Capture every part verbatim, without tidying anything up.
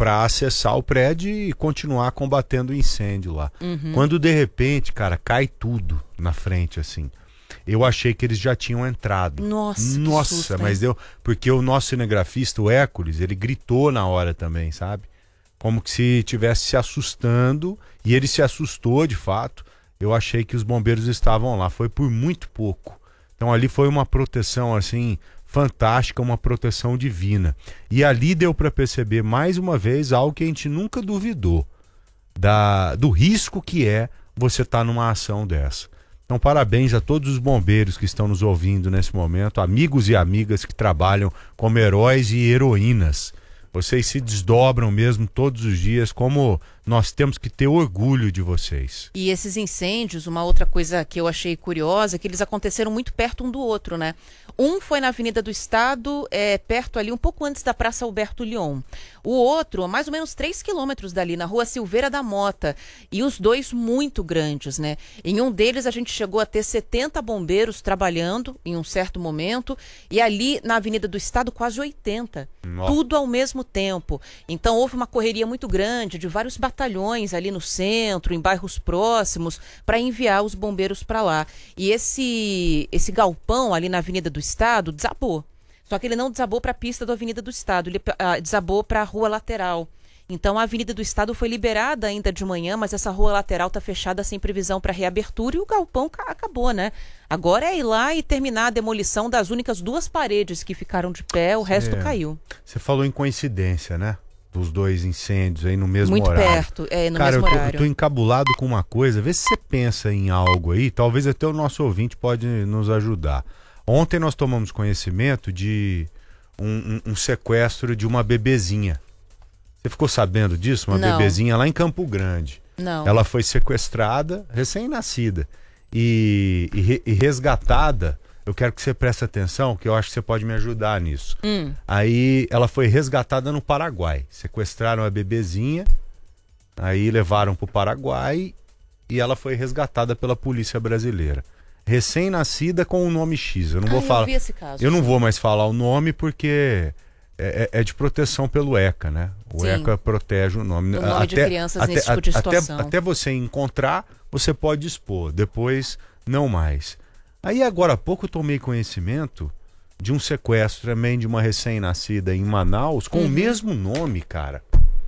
para acessar o prédio e continuar combatendo o incêndio lá. Uhum. Quando de repente, cara, cai tudo na frente assim. Eu achei que eles já tinham entrado. Nossa, Nossa, que susto, mas hein? deu, porque o nosso cinegrafista, o Hércules, ele gritou na hora também, sabe? Como que se estivesse se assustando, e ele se assustou de fato. Eu achei que os bombeiros estavam lá, foi por muito pouco. Então ali foi uma proteção assim fantástica, uma proteção divina. E ali deu para perceber mais uma vez algo que a gente nunca duvidou, da, do risco que é você estar numa ação dessa. Então parabéns a todos os bombeiros que estão nos ouvindo nesse momento, amigos e amigas que trabalham como heróis e heroínas. Vocês se desdobram mesmo todos os dias, como nós temos que ter orgulho de vocês. E esses incêndios, uma outra coisa que eu achei curiosa, é que eles aconteceram muito perto um do outro, né? Um foi na Avenida do Estado, é, perto ali, um pouco antes da Praça Alberto Lyon. O outro, a mais ou menos três quilômetros dali, na Rua Silveira da Mota. E os dois muito grandes, né? Em um deles a gente chegou a ter setenta bombeiros trabalhando em um certo momento. E ali na Avenida do Estado, quase oitenta. Nossa. Tudo ao mesmo tempo. Então houve uma correria muito grande de vários batalhões ali no centro, em bairros próximos, para enviar os bombeiros para lá. E esse, esse galpão ali na Avenida do Estado desabou. Só que ele não desabou para a pista da Avenida do Estado, ele uh, desabou para a rua lateral. Então a Avenida do Estado foi liberada ainda de manhã, mas essa rua lateral está fechada sem previsão para reabertura e o galpão acabou, né? Agora é ir lá e terminar a demolição das únicas duas paredes que ficaram de pé, o resto É. caiu. Você falou em coincidência, né? Dos dois incêndios aí no mesmo Muito horário. perto, é, no Cara, mesmo eu tô, horário. eu tô encabulado com uma coisa. Vê se você pensa em algo aí. Talvez até o nosso ouvinte pode nos ajudar. Ontem nós tomamos conhecimento de um, um, um sequestro de uma bebezinha. Você ficou sabendo disso? Uma Não. bebezinha lá em Campo Grande. Não. Ela foi sequestrada, recém-nascida, e, e, re- e resgatada. Eu quero que você preste atenção, que eu acho que você pode me ajudar nisso. Hum. Aí ela foi resgatada no Paraguai. Sequestraram a bebezinha, aí levaram para o Paraguai e ela foi resgatada pela polícia brasileira. Recém-nascida com o nome X. Eu não Ah, vou eu falar. vi esse caso, eu não sim. vou mais falar o nome porque é, é- é de proteção pelo ECA, né? O Sim. ECA protege o nome. O nome de crianças nesse tipo de situação. Até, até você encontrar, você pode expor. Depois, não mais. Aí agora há pouco eu tomei conhecimento de um sequestro também de uma recém-nascida em Manaus com Uhum. o mesmo nome, cara.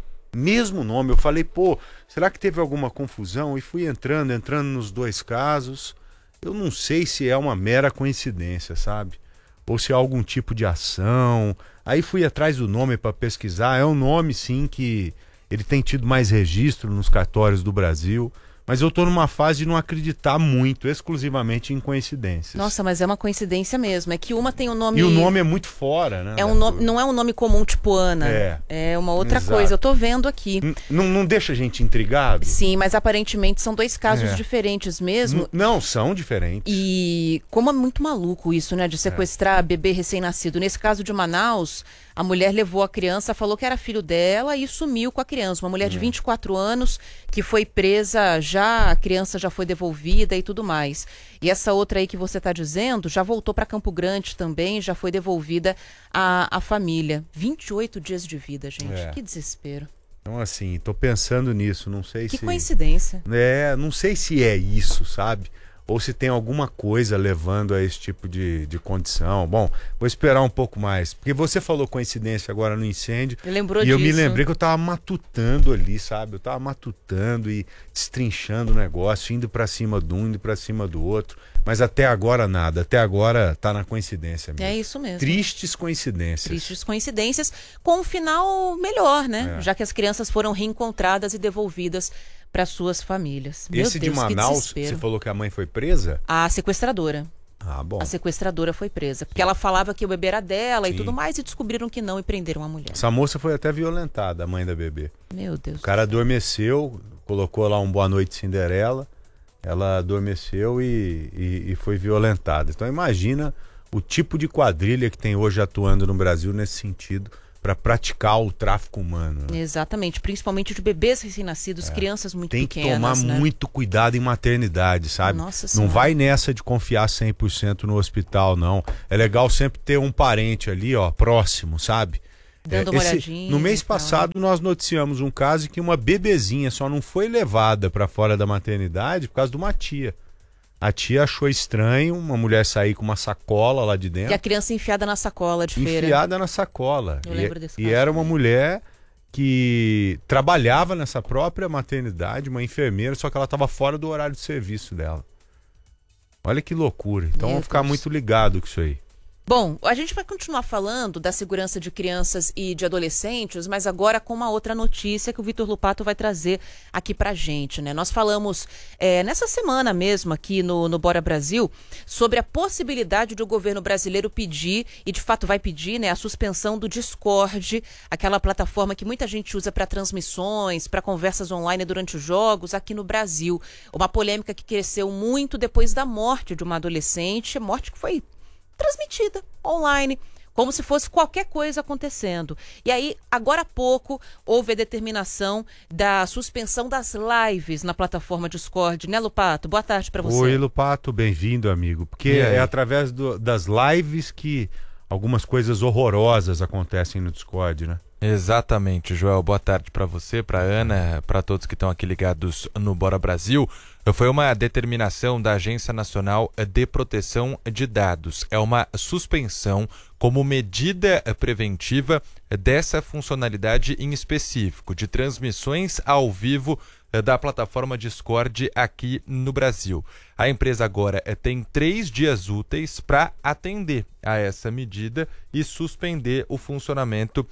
Mesmo nome. Eu falei, pô, será que teve alguma confusão? E fui entrando, entrando nos dois casos. Eu não sei se é uma mera coincidência, sabe? Ou se é algum tipo de ação. Aí fui atrás do nome para pesquisar. É um nome, sim, que ele tem tido mais registro nos cartórios do Brasil. Mas eu tô numa fase de não acreditar muito, exclusivamente em coincidências. Nossa, mas é uma coincidência mesmo. É que uma tem o nome... E o nome é muito fora, né? É um nome, não é um nome comum tipo Ana. É. É uma outra Exato. coisa. Eu tô vendo aqui. N- Não, não deixa a gente intrigado? Sim, mas aparentemente são dois casos É. diferentes mesmo. N- Não, são diferentes. E como é muito maluco isso, né? De sequestrar bebê recém-nascido. Nesse caso de Manaus, a mulher levou a criança, falou que era filho dela e sumiu com a criança. Uma mulher de vinte e quatro anos que foi presa já, a criança já foi devolvida e tudo mais. E essa outra aí que você está dizendo já voltou para Campo Grande também, já foi devolvida à, à família. vinte e oito dias de vida, gente. É. Que desespero. Então, assim, tô pensando nisso, não sei Que se... coincidência. É, não sei se é isso, sabe? Ou se tem alguma coisa levando a esse tipo de, de condição. Bom, vou esperar um pouco mais. Porque você falou coincidência agora no incêndio. Me lembrou e eu me disso. lembrei que eu tava matutando ali, sabe? Eu tava matutando e destrinchando o negócio, indo pra cima de um, indo pra cima do outro. Mas até agora nada. Até agora tá na coincidência mesmo. É isso mesmo. Tristes coincidências. Tristes coincidências, com um final melhor, né? É. Já que as crianças foram reencontradas e devolvidas para suas famílias. Meu Esse Deus, de que Manaus, desespero. você falou que a mãe foi presa? A sequestradora. Ah, bom. A sequestradora foi presa. Porque ela falava que o bebê era dela Sim. e tudo mais, e descobriram que não e prenderam a mulher. Essa moça foi até violentada, a mãe da bebê. Meu Deus. O cara adormeceu, colocou lá um Boa Noite Cinderela, ela adormeceu e, e, e foi violentada. Então imagina o tipo de quadrilha que tem hoje atuando no Brasil nesse sentido, para praticar o tráfico humano. Né? Exatamente, principalmente de bebês recém-nascidos, crianças muito Tem que pequenas. tomar né? muito cuidado em maternidade, sabe? Nossa Não Senhora. vai nessa de confiar cem por cento no hospital, não. É legal sempre ter um parente ali, ó, próximo, sabe? Dando uma Esse, olhadinha. no mês e tal. passado nós noticiamos um caso que uma bebezinha só não foi levada para fora da maternidade por causa de uma tia. A tia achou estranho uma mulher sair com uma sacola lá de E dentro. a criança enfiada na sacola de feira. Enfiada na sacola. Eu e, lembro desse e caso era uma também. mulher que trabalhava nessa própria maternidade, uma enfermeira, só que ela estava fora do horário de serviço dela. Olha que loucura. Então Meu vamos ficar Deus. muito ligado com isso aí. Bom, a gente vai continuar falando da segurança de crianças e de adolescentes, mas agora com uma outra notícia que o Vitor Lupato vai trazer aqui pra gente, né? Nós falamos é, nessa semana mesmo aqui no, no Bora Brasil sobre a possibilidade de o governo brasileiro pedir, e de fato vai pedir, né, a suspensão do Discord, aquela plataforma que muita gente usa para transmissões, para conversas online durante os jogos aqui no Brasil. Uma polêmica que cresceu muito depois da morte de uma adolescente, morte que foi transmitida online, como se fosse qualquer coisa acontecendo. E aí, agora há pouco, houve a determinação da suspensão das lives na plataforma Discord, né, Lupato? Boa tarde para você. Oi, Lupato, bem-vindo, amigo. Porque é através do, das lives que algumas coisas horrorosas acontecem no Discord, né? Exatamente, Joel. Boa tarde para você, para Ana, para todos que estão aqui ligados no Bora Brasil. Foi uma determinação da Agência Nacional de Proteção de Dados. É uma suspensão como medida preventiva dessa funcionalidade em específico, de transmissões ao vivo da plataforma Discord aqui no Brasil. A empresa agora tem três dias úteis para atender a essa medida e suspender o funcionamento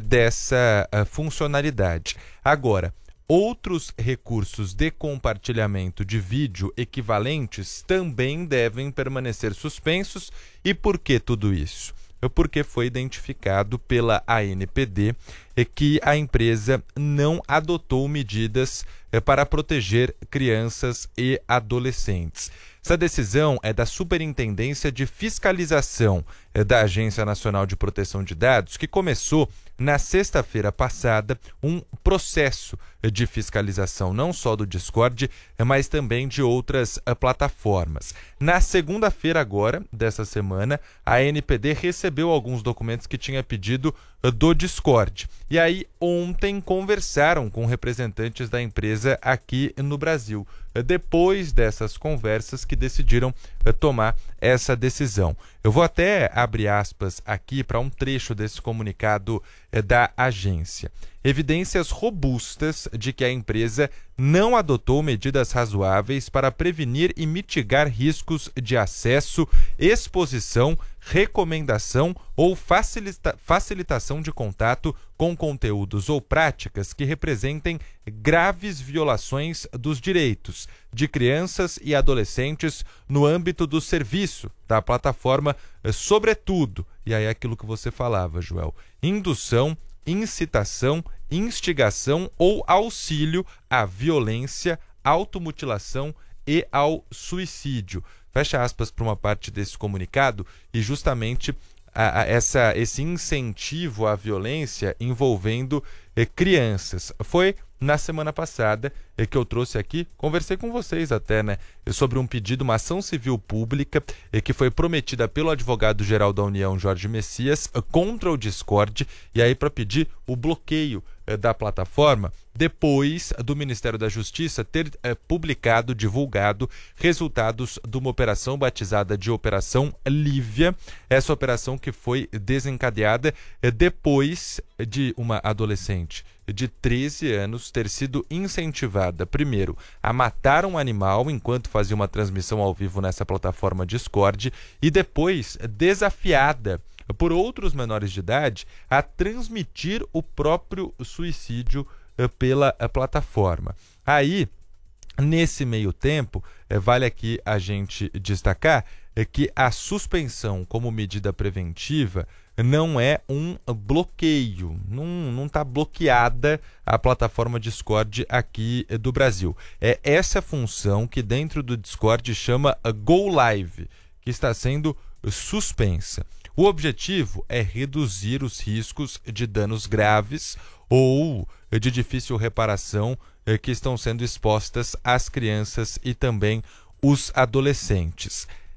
dessa funcionalidade. Agora, outros recursos de compartilhamento de vídeo equivalentes também devem permanecer suspensos. E por que tudo isso? Porque foi identificado pela A N P D que a empresa não adotou medidas para proteger crianças e adolescentes. Essa decisão é da Superintendência de Fiscalização da Agência Nacional de Proteção de Dados, que começou na sexta-feira passada um processo de fiscalização não só do Discord, mas também de outras plataformas. Na segunda-feira agora, dessa semana, a A N P D recebeu alguns documentos que tinha pedido do Discord. E aí, ontem, conversaram com representantes da empresa aqui no Brasil. Depois dessas conversas que decidiram tomar essa decisão. Eu vou até abrir aspas aqui para um trecho desse comunicado da agência. Evidências robustas de que a empresa não adotou medidas razoáveis para prevenir e mitigar riscos de acesso, exposição, recomendação ou facilita- facilitação de contato com conteúdos ou práticas que representem graves violações dos direitos de crianças e adolescentes no âmbito do serviço da plataforma, sobretudo, e aí é aquilo que você falava, Joel, indução, incitação, instigação ou auxílio à violência, automutilação e ao suicídio. Fecha aspas para uma parte desse comunicado e justamente a, a, essa, esse incentivo à violência envolvendo eh, crianças. Foi na semana passada eh, que eu trouxe aqui, conversei com vocês até, né, sobre um pedido, uma ação civil pública eh, que foi prometida pelo advogado-geral da União, Jorge Messias, eh, contra o Discord, e aí para pedir o bloqueio eh, da plataforma, depois do Ministério da Justiça ter eh, publicado, divulgado resultados de uma operação batizada de Operação Lívia, essa operação que foi desencadeada eh, depois de uma adolescente de treze anos ter sido incentivada, primeiro, a matar um animal enquanto fazia uma transmissão ao vivo nessa plataforma Discord e depois desafiada por outros menores de idade a transmitir o próprio suicídio eh, pela eh, plataforma. Aí, nesse meio tempo, eh, vale aqui a gente destacar eh, que a suspensão como medida preventiva não é um bloqueio, não está bloqueada a plataforma Discord aqui do Brasil. É essa função que dentro do Discord chama Go Live, que está sendo suspensa. O objetivo é reduzir os riscos de danos graves ou de difícil reparação que estão sendo expostas às crianças e também os adolescentes.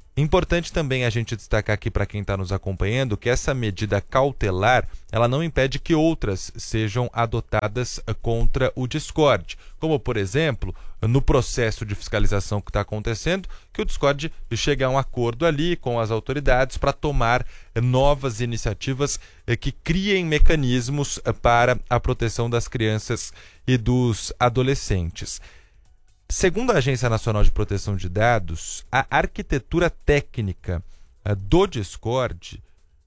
Importante também a gente destacar aqui para quem está nos acompanhando que essa medida cautelar ela não impede que outras sejam adotadas contra o Discord, como por exemplo no processo de fiscalização que está acontecendo, que o Discord chegue a um acordo ali com as autoridades para tomar novas iniciativas que criem mecanismos para a proteção das crianças e dos adolescentes. Segundo a Agência Nacional de Proteção de Dados, a arquitetura técnica do Discord,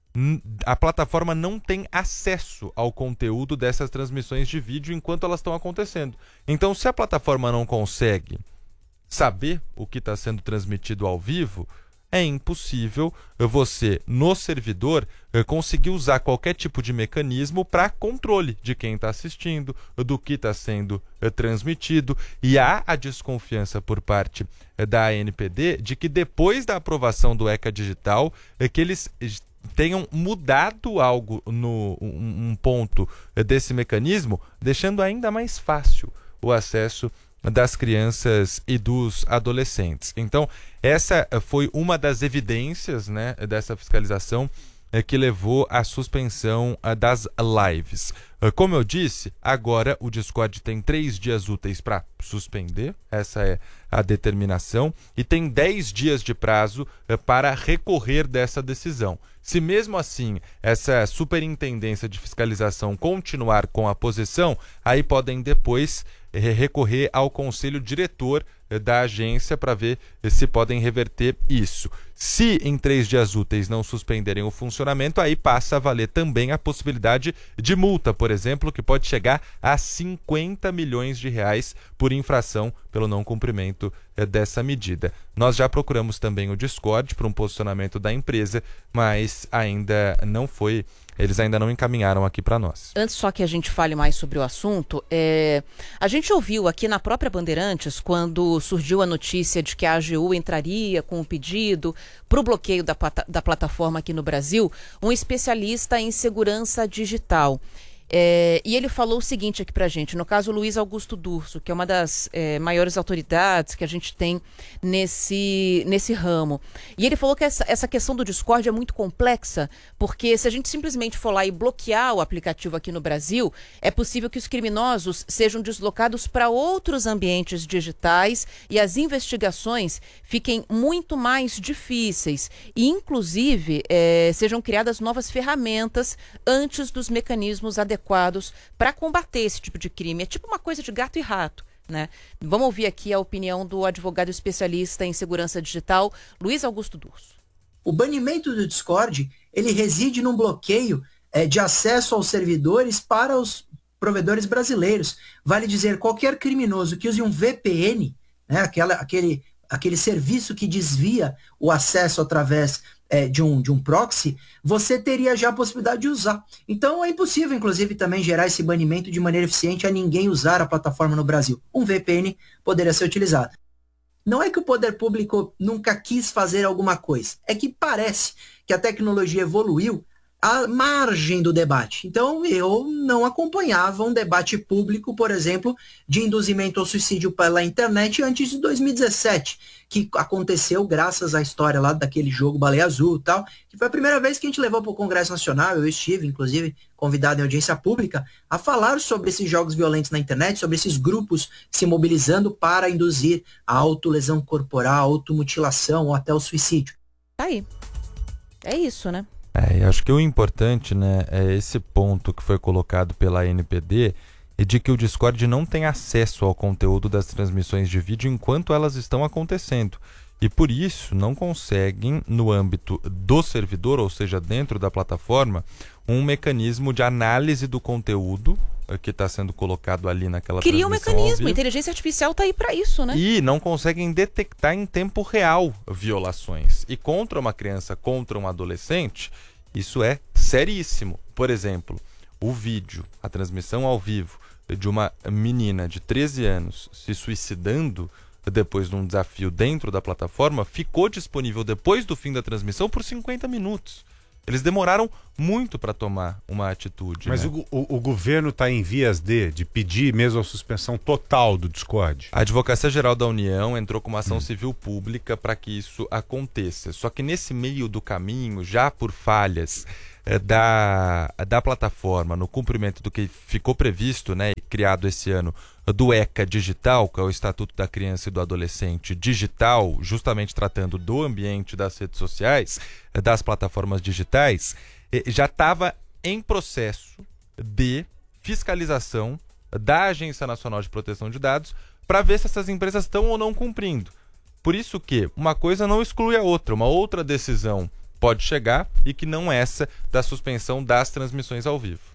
a plataforma não tem acesso ao conteúdo dessas transmissões de vídeo enquanto elas estão acontecendo. Então, se a plataforma não consegue saber o que está sendo transmitido ao vivo, é impossível você, no servidor, conseguir usar qualquer tipo de mecanismo para controle de quem está assistindo, do que está sendo transmitido. E há a desconfiança por parte da A N P D de que depois da aprovação do ECA Digital, que eles tenham mudado algo no um, um ponto desse mecanismo, deixando ainda mais fácil o acesso das crianças e dos adolescentes. Então, essa foi uma das evidências, né, dessa fiscalização é, que levou à suspensão é, das lives. É, como eu disse, agora o Discord tem três dias úteis para suspender, essa é a determinação, e tem dez dias de prazo é, para recorrer dessa decisão. Se mesmo assim essa superintendência de fiscalização continuar com a posição, aí podem depois recorrer ao conselho diretor da agência para ver se podem reverter isso. Se em três dias úteis não suspenderem o funcionamento, aí passa a valer também a possibilidade de multa, por exemplo, que pode chegar a cinquenta milhões de reais por infração pelo não cumprimento dessa medida. Nós já procuramos também o Discord para um posicionamento da empresa, mas ainda não foi, eles ainda não encaminharam aqui para nós. Antes só que a gente fale mais sobre o assunto, é... a gente ouviu aqui na própria Bandeirantes, quando surgiu a notícia de que a A G U entraria com um pedido para o bloqueio da, plata... da plataforma aqui no Brasil, um especialista em segurança digital. É, e ele falou o seguinte aqui pra gente, no caso o Luiz Augusto Durso, que é uma das é, maiores autoridades que a gente tem nesse, nesse ramo. E ele falou que essa, essa questão do Discord é muito complexa, porque se a gente simplesmente for lá e bloquear o aplicativo aqui no Brasil, é possível que os criminosos sejam deslocados para outros ambientes digitais e as investigações fiquem muito mais difíceis. E, inclusive, é, sejam criadas novas ferramentas antes dos mecanismos adequados adequados para combater esse tipo de crime. É tipo uma coisa de gato e rato, né? Vamos ouvir aqui a opinião do advogado especialista em segurança digital, Luiz Augusto Durso. O banimento do Discord, ele reside num bloqueio é, de acesso aos servidores para os provedores brasileiros. Vale dizer, qualquer criminoso que use um V P N, né, aquela, aquele, aquele serviço que desvia o acesso através É, de, um, de um proxy, você teria já a possibilidade de usar. Então é impossível, inclusive, também gerar esse banimento de maneira eficiente a ninguém usar a plataforma no Brasil. Um V P N poderia ser utilizado. Não é que o poder público nunca quis fazer alguma coisa, é que parece que a tecnologia evoluiu à margem do debate. Então eu não acompanhava um debate público, por exemplo, de induzimento ao suicídio pela internet antes de dois mil e dezessete, que aconteceu graças à história lá daquele jogo Baleia Azul e tal, que foi a primeira vez que a gente levou para o Congresso Nacional, eu estive, inclusive, convidado em audiência pública, a falar sobre esses jogos violentos na internet, sobre esses grupos se mobilizando para induzir a autolesão corporal, a automutilação ou até o suicídio. Aí, é isso, né? É, eu acho que o importante, né, é esse ponto que foi colocado pela A N P D, e de que o Discord não tem acesso ao conteúdo das transmissões de vídeo enquanto elas estão acontecendo. E por isso não conseguem, no âmbito do servidor, ou seja, dentro da plataforma, um mecanismo de análise do conteúdo que está sendo colocado ali naquela Cria um transmissão mecanismo, a inteligência artificial está aí para isso, né? E não conseguem detectar em tempo real violações. E contra uma criança, contra um adolescente, isso é seríssimo. Por exemplo, o vídeo, a transmissão ao vivo de uma menina de treze anos se suicidando depois de um desafio dentro da plataforma, ficou disponível depois do fim da transmissão por cinquenta minutos. Eles demoraram muito para tomar uma atitude. Mas né? o, o, o governo está em vias de, de pedir mesmo a suspensão total do Discord? A Advocacia Geral da União entrou com uma ação hum. civil pública para que isso aconteça. Só que nesse meio do caminho, já por falhas eh, da, da plataforma, no cumprimento do que ficou previsto, né, criado esse ano, do ECA Digital, que é o Estatuto da Criança e do Adolescente Digital, justamente tratando do ambiente das redes sociais, das plataformas digitais, já estava em processo de fiscalização da Agência Nacional de Proteção de Dados para ver se essas empresas estão ou não cumprindo. Por isso que uma coisa não exclui a outra, uma outra decisão pode chegar e que não essa da suspensão das transmissões ao vivo.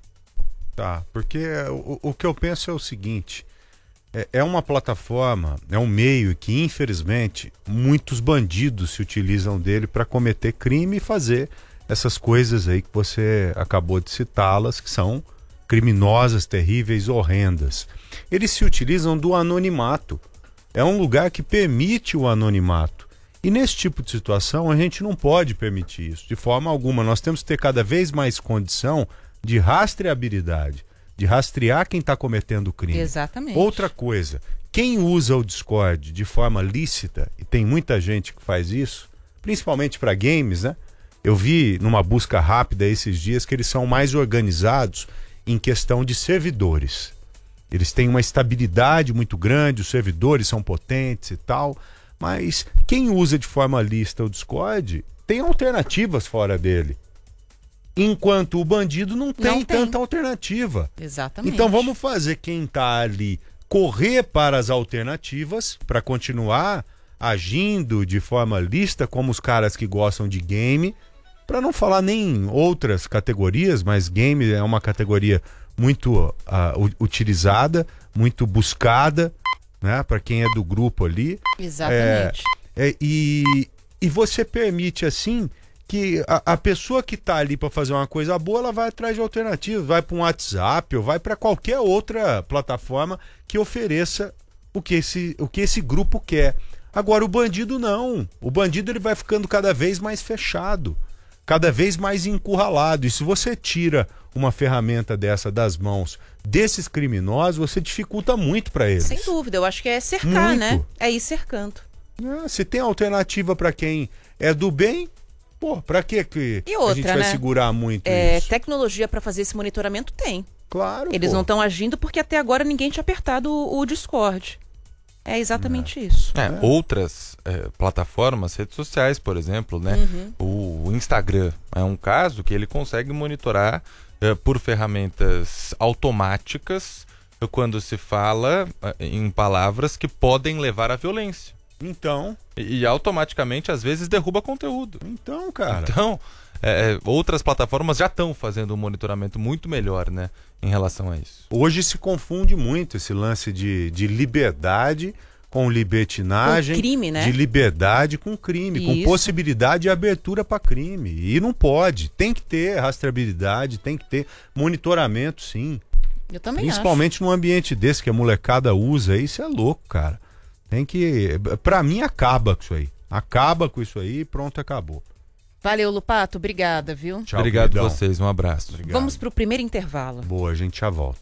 Tá, porque o, o que eu penso é o seguinte, é, é uma plataforma, é um meio que infelizmente muitos bandidos se utilizam dele para cometer crime e fazer essas coisas aí que você acabou de citá-las, que são criminosas, terríveis, horrendas. Eles se utilizam do anonimato. É um lugar que permite o anonimato. E nesse tipo de situação a gente não pode permitir isso, de forma alguma. Nós temos que ter cada vez mais condição de rastreabilidade, de rastrear quem está cometendo o crime. Exatamente. Outra coisa, quem usa o Discord de forma lícita, e tem muita gente que faz isso, principalmente para games, né? Eu vi numa busca rápida esses dias que eles são mais organizados em questão de servidores. Eles têm uma estabilidade muito grande, os servidores são potentes e tal, mas quem usa de forma lícita o Discord tem alternativas fora dele. Enquanto o bandido não tem, não tem tanta alternativa. Exatamente. Então vamos fazer quem está ali correr para as alternativas para continuar agindo de forma lícita, como os caras que gostam de game, para não falar nem outras categorias, mas game é uma categoria muito uh, utilizada, muito buscada, né, para quem é do grupo ali. Exatamente. É, é, e, e você permite assim que a, a pessoa que está ali para fazer uma coisa boa, ela vai atrás de alternativas, vai para um WhatsApp ou vai para qualquer outra plataforma que ofereça o que esse, o que esse grupo quer. Agora o bandido não. O bandido ele vai ficando cada vez mais fechado, cada vez mais encurralado. E se você tira uma ferramenta dessa das mãos desses criminosos, você dificulta muito para eles. Sem dúvida, eu acho que é cercar, muito. né? É ir cercando. Ah, se tem alternativa para quem é do bem, pô, pra que que e outra, a gente vai né? segurar muito é, isso? Tecnologia para fazer esse monitoramento tem. Claro. Eles pô. não estão agindo porque até agora ninguém tinha apertado o, o Discord. É exatamente é. isso. É, é. Outras é, plataformas, redes sociais, por exemplo, né? Uhum. O Instagram é um caso que ele consegue monitorar é, por ferramentas automáticas quando se fala é, em palavras que podem levar à violência. Então. E, e automaticamente, às vezes, derruba conteúdo. Então, cara. Então, é, outras plataformas já estão fazendo um monitoramento muito melhor, né? Em relação a isso. Hoje se confunde muito esse lance de, de liberdade com libertinagem. Com crime, né? De liberdade com crime, Isso. com possibilidade de abertura para crime. E não pode. Tem que ter rastreabilidade, tem que ter monitoramento, sim. Eu também Principalmente acho. num ambiente desse que a molecada usa. Isso é louco, cara. Tem que... Pra mim, acaba com isso aí. Acaba com isso aí e pronto, acabou. Valeu, Lupato. Obrigada, viu? Tchau, obrigado a vocês. Um abraço. Obrigado. Vamos pro primeiro intervalo. Boa, a gente já volta.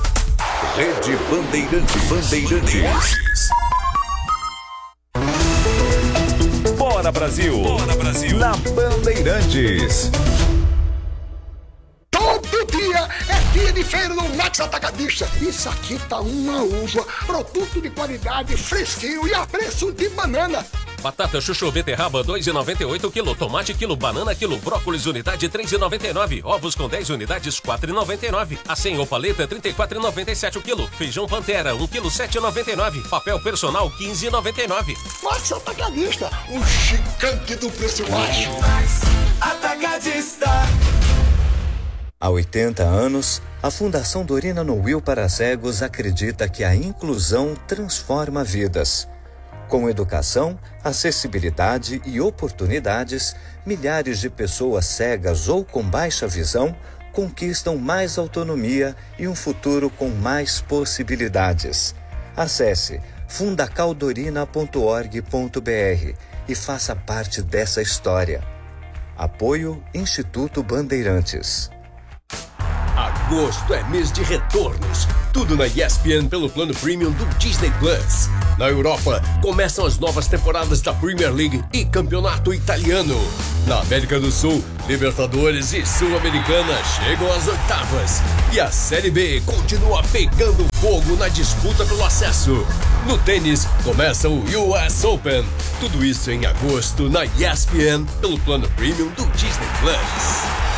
Rede Bandeirantes. Bandeirantes. Bora, Brasil. Bora, Brasil. Na Bandeirantes. Todo dia é dia de feira no Max Atacadista. Isso aqui tá uma uva, produto de qualidade, fresquinho e a preço de banana. Batata chuchu beterraba dois reais e noventa e oito centavos quilo, tomate quilo, banana quilo, brócolis unidade três reais e noventa e nove centavos, ovos com dez unidades quatro reais e noventa e nove centavos, acém ou paleta trinta e quatro reais e noventa e sete centavos o quilo, feijão Pantera um quilo sete reais e noventa e nove centavos, papel personal quinze reais e noventa e nove centavos. Max Atacadista, o gigante do preço baixo. Max Atacadista. Há oitenta anos, a Fundação Dorina Noil para Cegos acredita que a inclusão transforma vidas. Com educação, acessibilidade e oportunidades, milhares de pessoas cegas ou com baixa visão conquistam mais autonomia e um futuro com mais possibilidades. Acesse fundacaldorina ponto org ponto br e faça parte dessa história. Apoio Instituto Bandeirantes. Agosto é mês de retornos. Tudo na E S P N pelo plano premium do Disney Plus. Na Europa, começam as novas temporadas da Premier League e Campeonato Italiano. Na América do Sul, Libertadores e Sul-Americana chegam às oitavas. E a Série B continua pegando fogo na disputa pelo acesso. No tênis, começa o U S Open. Tudo isso em agosto na E S P N pelo plano premium do Disney Plus.